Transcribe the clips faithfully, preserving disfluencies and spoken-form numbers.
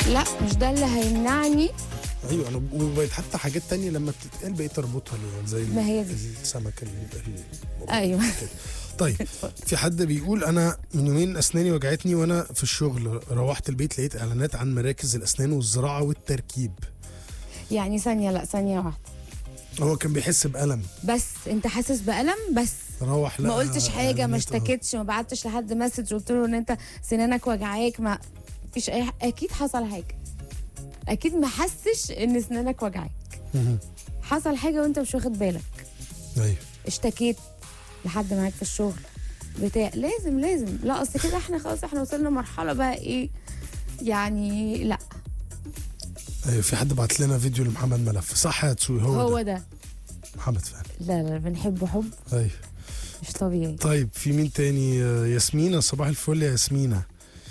لا مش ده اللي هيمنعني. ايوه انا وبقيت حتى حاجات تانية لما بتتقال بقيت اربطها زي ما هي دي. السمك ال... ال... ايوه طيب في حد بيقول انا من يومين اسناني وجعتني وانا في الشغل، روحت البيت لقيت اعلانات عن مراكز الاسنان والزراعه والتركيب. يعني ثانيه، لا ثانيه واحده. هو كان بيحس بألم بس انت حاسس بألم بس روح، لا ما قلتش حاجه، ما اشتكتش، ما بعتش لحد مسج قلت له ان انت سنانك وجعاك، ما فيش اي. اكيد حصل حاجه، اكيد ما حسش ان سنانك وجعاك. حصل حاجه وانت مش واخد بالك. ايوه اشتكيت لحد معاك في الشغل بتاع، لازم لازم لا اصل كده احنا خلاص احنا وصلنا مرحله بقى ايه يعني. لا ايوه في حد بعت لنا فيديو لمحمد ملف، صح يا تسوي؟ هو, هو ده, ده. محمد فعلا. لا لا بنحبه حب ايوه مش طبيعي. طيب في مين تاني؟ ياسمينة، صباح الفل يا ياسمينة.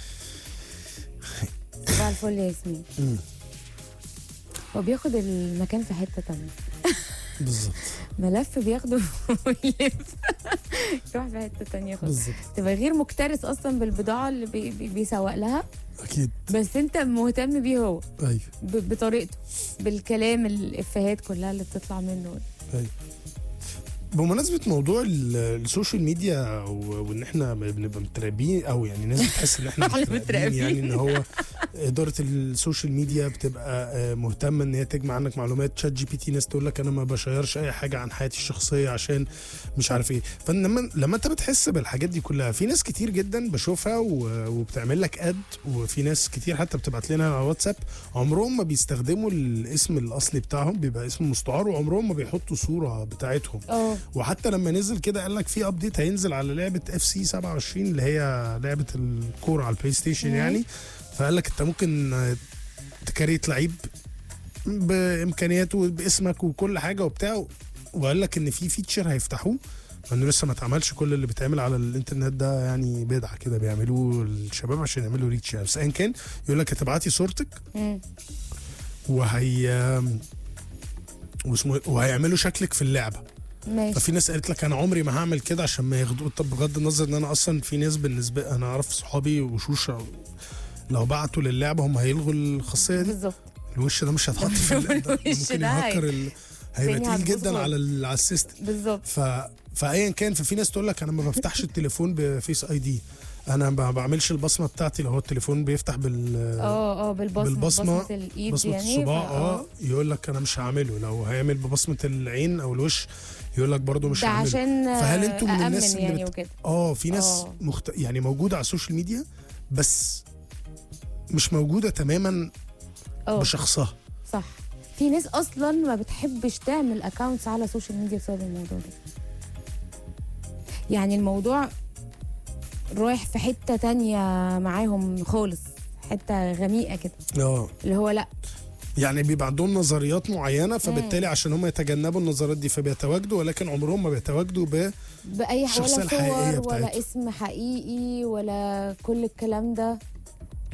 صباح الفل يا ياسمين. امم هو بياخد المكان في حته تانية. بالظبط. ملف بياخده ويلف يروح في حته تانية خالص. بالظبط. تبقى غير مكترث اصلا بالبضاعه اللي بي بي بيسوق لها، اكيد، بس انت مهتم بيه هو. ايوه ب- بطريقته، بالكلام، الافيهات كلها اللي بتطلع منه. ايوه. بمناسبة موضوع ال- السوشيال ميديا و- وان احنا بنبقى متراقبين، او يعني ناس بتحس ان احنا احنا متراقبين، متراقبين. يعني ان هو اداره السوشيال ميديا بتبقى آه، مهتمه ان هي تجمع عنك معلومات. تشات جي بي تي ناس تقول لك انا ما بشيرش اي حاجه عن حياتي الشخصيه عشان مش عارف ايه. فلما لما انت بتحس بالحاجات دي كلها، في ناس كتير جدا بشوفها و- وبتعمل لك اد، وفي ناس كتير حتى بتبعت لنا على واتساب عمرهم ما بيستخدموا الاسم الاصلي بتاعهم، بيبقى اسم مستعار، وعمرهم ما بيحطوا صوره بتاعتهم. اه وحتى لما نزل كده قال لك في ابديت هينزل على لعبه اف سي سبعة وعشرين اللي هي لعبه الكوره على البلاي ستيشن يعني. فقال لك انت ممكن تكريت لعيب بامكانياته باسمك وكل حاجه وبتاع، وقال لك ان في فيتشر هيفتحوه انه لسه ما اتعملش. كل اللي بيتعمل على الانترنت ده يعني بدعه كده بيعملوه الشباب عشان يعملوا ريتش يعني. بس ايا كان يقول لك هتبعتي صورتك مم. وهي واسمه وهيعملوا شكلك في اللعبه. ماشي. ففي ناس قالت لك انا عمري ما هعمل كده عشان ما ياخدوه. طب بغض النظر ان انا اصلا في ناس بالنسبه انا اعرف صحابي وشوش لو بعتوا للعبه هم هيلغوا الخاصيه دي. بالظبط. الوش ده مش هيتحط في اللعبه، الوش ممكن ده يهكر ال... هيبقى تاني تقيل جدا هتبوظ على ال... على السيستم. بالظبط. ف فايا كان، ففي ناس تقول لك انا ما بفتحش التليفون بفيس اي دي، انا ما بعملش البصمه بتاعتي. لو هو التليفون بيفتح بال اه اه بالبصمه، بالبصمه بصمه الايد بصمه يعني. الصباع. فا- اه يقول لك انا مش هعمله. لو هيعمل ببصمه العين او الوش يقول لك برضه مش ده هعمله. عشان فهل انتوا من أأمن الناس اللي يعني بت... وكده. اه في ناس آه. مخت... يعني موجوده على السوشيال ميديا بس مش موجوده تماما اه بشخصها. صح. في ناس اصلا ما بتحبش تعمل اكونتس على السوشيال ميديا بسبب الموضوع ده. يعني الموضوع رايح في حته تانية معاهم خالص، حته غميقه كده، اه اللي هو لا. يعني بيبقى عندهم نظريات معينه، فبالتالي عشان هم يتجنبوا النظريات دي فبيتواجدوا، ولكن عمرهم ما بيتواجدوا ب باي الشخصية ولا الحقيقية صور ولا بتاعتهم. اسم حقيقي ولا كل الكلام ده.